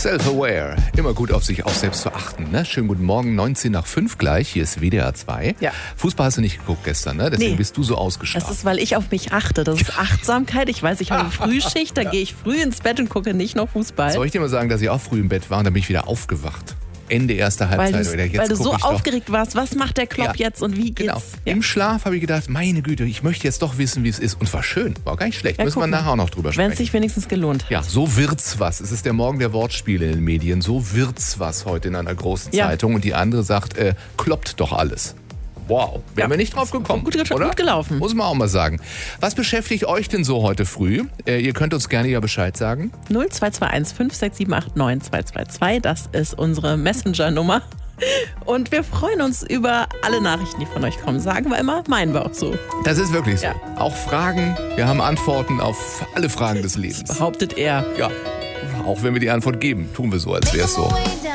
Self-aware. Immer gut auf sich auch selbst zu achten. Ne? Schönen guten Morgen, 19 nach 5 gleich. Hier ist WDR 2. Ja. Fußball hast du nicht geguckt gestern, ne? Deswegen bist du so ausgeschlafen. Das ist, weil ich auf mich achte. Das ist Achtsamkeit. Ich weiß, ich habe Frühschicht, da gehe ich früh ins Bett und gucke nicht noch Fußball. Soll ich dir mal sagen, dass ich auch früh im Bett war und dann bin ich wieder aufgewacht? Ende erster Halbzeit. Weil du so aufgeregt warst, was macht der Klopp jetzt und wie geht's? Genau. Ja. Im Schlaf habe ich gedacht, meine Güte, ich möchte jetzt doch wissen, wie es ist. Und es war schön, war gar nicht schlecht. Müssen wir nachher auch noch drüber sprechen. Wenn es sich wenigstens gelohnt. Ja, so wird's was. Es ist der Morgen der Wortspiele in den Medien. So wird's was heute in einer großen Zeitung. Und die andere sagt, kloppt doch alles. Wow, wären wir nicht drauf gekommen, Gut oder? Gelaufen. Muss man auch mal sagen. Was beschäftigt euch denn so heute früh? Ihr könnt uns gerne ja Bescheid sagen. 0221 56789 222, das ist unsere Messenger-Nummer. Und wir freuen uns über alle Nachrichten, die von euch kommen. Sagen wir immer, meinen wir auch so. Das ist wirklich so. Ja. Auch Fragen, wir haben Antworten auf alle Fragen des Lebens. Behauptet er. Ja, auch wenn wir die Antwort geben, tun wir so, als wäre es so.